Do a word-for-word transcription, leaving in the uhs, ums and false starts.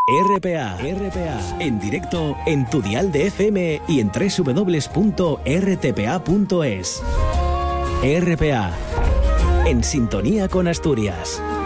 R P A, R P A, en directo en tu dial de F M y en doble u doble u doble u punto r t p a punto es. R P A, en sintonía con Asturias.